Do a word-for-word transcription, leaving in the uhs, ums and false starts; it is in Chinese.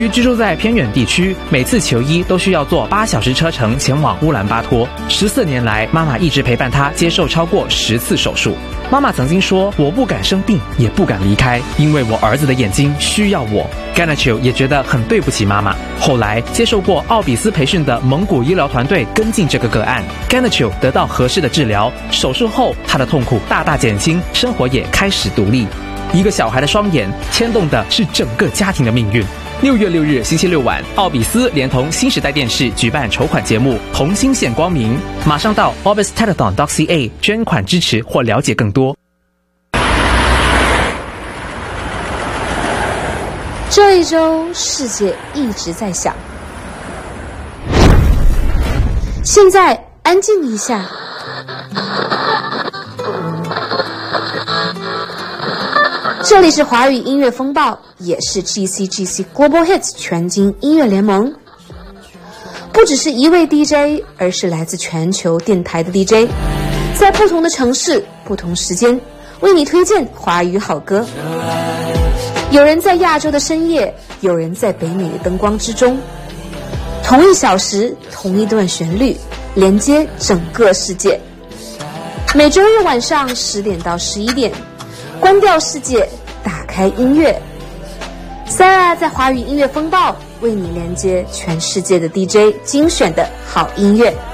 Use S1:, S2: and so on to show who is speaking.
S1: 居住在偏远地区，每次求医都需要坐八小时车程前往乌兰巴托。十四年来，妈妈一直陪伴她接受超过十次手术。妈妈曾经说：“我不敢生病，也不敢离开，因为我儿子的眼睛需要我。” Ganecho 也觉得很对不起妈妈。后来，接受过奥比斯培训的蒙古医疗团队跟进这个个案 ，Ganecho 得到合适的治疗。手术后，他的痛苦大大减轻，生活也开始独立。一个小孩的双眼牵动的是整个家庭的命运。六月六日星期六晚，奥比斯连同新时代电视举办筹款节目《同心显光明》，马上到 obistadathon dot c a 捐款支持或了解更多。
S2: 这一周，世界一直在响。现在安静一下。这里是华语音乐风暴，也是 G C G C Global Hits 全金音乐联盟。不只是一位 D J， 而是来自全球电台的 D J， 在不同的城市、不同时间，为你推荐华语好歌。有人在亚洲的深夜，有人在北美的灯光之中。同一小时，同一段旋律，连接整个世界。每周日晚上十点到十一点，关掉世界，打开音乐。Sarah 在华语音乐风暴为你连接全世界的 D J 精选的好音乐。